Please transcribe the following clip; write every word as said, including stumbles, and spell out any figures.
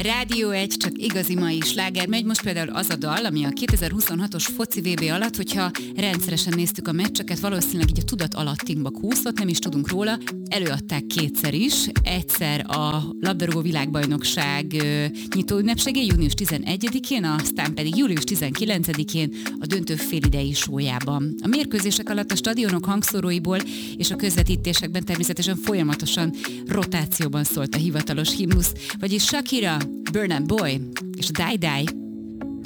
Rádió egy, csak igazi mai sláger megy. Most például az a dal, ami a kétezer-huszonhatos foci vé bé alatt, hogyha rendszeresen néztük a meccseket, valószínűleg így a tudat alattinkba kúszott, nem is tudunk róla. Előadták kétszer is, egyszer a labdarúgó világbajnokság nyitó ünnepségén, június tizenegyedikén, aztán pedig július tizenkilencedikén a döntő félidei sójában. A mérkőzések alatt a stadionok hangszóróiból és a közvetítésekben természetesen folyamatosan rotációban szólt a hivatalos himnusz, vagyis Shakira, Burna Boy és Die Die.